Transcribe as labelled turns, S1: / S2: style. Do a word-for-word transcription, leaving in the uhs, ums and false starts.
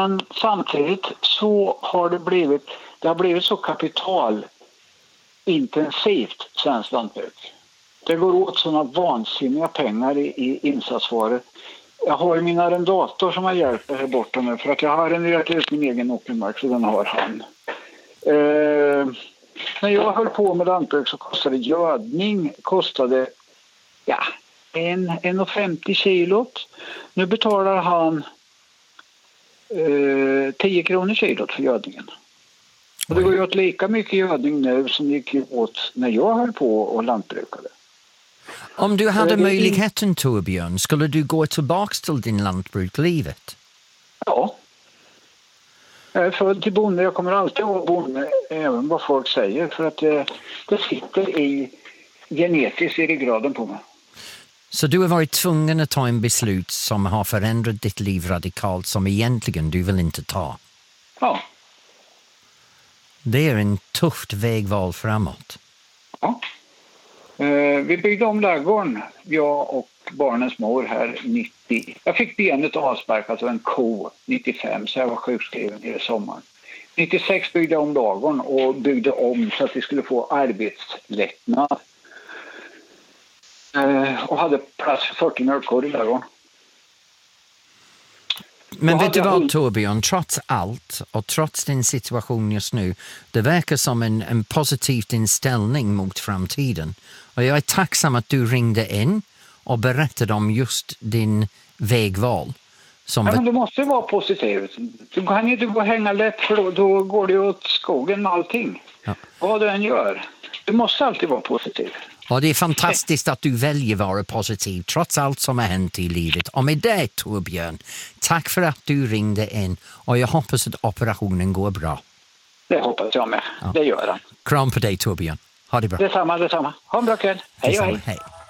S1: Men samtidigt så har det blivit, det har blivit så kapitalintensivt svenskt lantbruk. Det går åt sådana vansinniga pengar i, i insatsvaror. Jag har ju min arrendator som har hjälpt mig här borta nu, för att jag har arrenderat ut min egen åkermark, så den har han. Eh, när jag höll på med lantbruk så kostade gödning kostade ja, en, en och femtio kilot. Nu betalar han eh, tio kronor kilot för gödningen. Och det går ju åt lika mycket gödning nu som det gick åt när jag höll på och lantbrukade.
S2: Om du hade möjligheten, Torbjörn, skulle du gå tillbaka till din lantbruklivet?
S1: Ja. Jag är född till bonde. Jag kommer alltid vara bonde, även vad folk säger. För att det, det sitter i genetiskt i ryggraden på mig.
S2: Så du har varit tvungen att ta en beslut som har förändrat ditt liv radikalt, som egentligen du vill inte ta?
S1: Ja.
S2: Det är en tufft vägval framåt.
S1: Ja. Uh, vi byggde om ladugården, jag och barnens mor här nittio. Jag fick benet avsparkat av en ko nittiofem, så jag var sjukskriven i sommaren. nittiosex byggde jag om ladugården och byggde om så att vi skulle få arbetslättnad. Uh, och hade plats för fyrtio mjölkkor i ladugården.
S2: Men vet du vad, Torbjörn, trots allt och trots din situation just nu, det verkar som en, en positiv inställning mot framtiden. Och jag är tacksam att du ringde in och berättade om just din vägval. Som
S1: ja, men du måste vara positiv. Du kan inte gå och hänga lätt, för då, då går det åt skogen med allting. Ja. Vad du än gör. Du måste alltid vara positiv.
S2: Och det är fantastiskt att du väljer vara positiv trots allt som har hänt i livet. Och med det, Torbjörn, tack för att du ringde in. Och jag hoppas att operationen går bra.
S1: Det hoppas jag med. Ja. Det gör den.
S2: Kram på dig, Torbjörn. Ha det bra.
S1: Detsamma, detsamma. Ha en bra kväll. Hej och hej.
S2: Hej.